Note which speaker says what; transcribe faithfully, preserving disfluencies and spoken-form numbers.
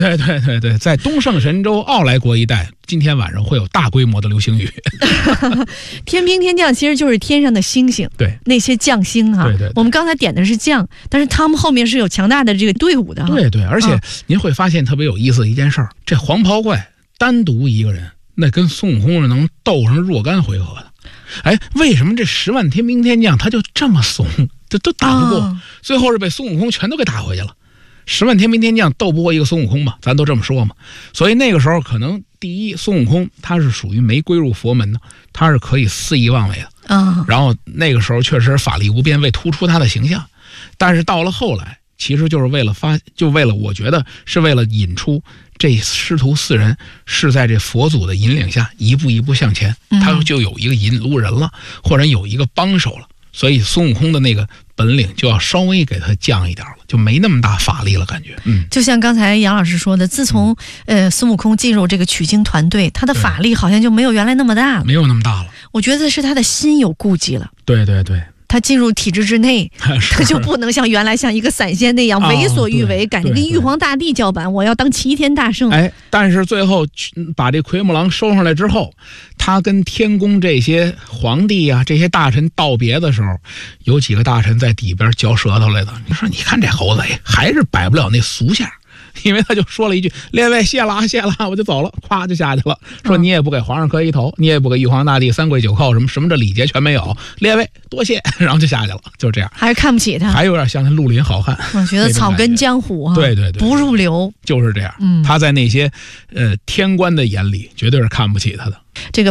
Speaker 1: 对对对对，在东胜神州奥莱国一带，今天晚上会有大规模的流星雨。
Speaker 2: 天兵天将其实就是天上的星星，
Speaker 1: 对，
Speaker 2: 那些将星哈、啊。
Speaker 1: 对 对, 对，
Speaker 2: 我们刚才点的是将，但是他们后面是有强大的这个队伍的。
Speaker 1: 对对，而且您会发现特别有意思的一件事儿、啊，这黄袍怪单独一个人，那跟孙悟空能斗上若干回合的。哎，为什么这十万天兵天将他就这么怂，这都打不过、啊，最后是被孙悟空全都给打回去了。十万天兵天将斗不过一个孙悟空吧，咱都这么说嘛。所以那个时候可能第一，孙悟空他是属于没归入佛门的，他是可以肆意妄为的啊。然后那个时候确实法力无边，为突出他的形象。但是到了后来，其实就是为了发，就为了我觉得是为了引出这师徒四人是在这佛祖的引领下一步一步向前，他就有一个引路人了，或者有一个帮手了。所以孙悟空的那个本领就要稍微给他降一点了，就没那么大法力了，感觉。嗯，
Speaker 2: 就像刚才杨老师说的，自从、嗯、呃孙悟空进入这个取经团队，他的法力好像就没有原来那么大了，
Speaker 1: 没有那么大了。
Speaker 2: 我觉得是他的心有顾忌了。
Speaker 1: 对对对。
Speaker 2: 他进入体制之内，他就不能像原来像一个散仙那样为所欲为，感觉跟玉皇大帝叫板，我要当齐天大圣。
Speaker 1: 哎，但是最后把这奎木狼收上来之后，他跟天宫这些皇帝啊、这些大臣道别的时候，有几个大臣在底边嚼舌头来的。你说，你看这猴子还是摆不了那俗相。因为他就说了一句列位谢了谢了，我就走了，咵就下去了。说你也不给皇上磕一头，你也不给玉皇大帝三跪九叩，什么什么这礼节全没有，列位多谢，然后就下去了，就这样。
Speaker 2: 还是看不起他，
Speaker 1: 还有点像他绿林好汉。
Speaker 2: 我觉得草根江湖哈、啊，
Speaker 1: 对对对，
Speaker 2: 不入流，
Speaker 1: 就是这样。嗯，他在那些呃天官的眼里绝对是看不起他的。
Speaker 2: 这个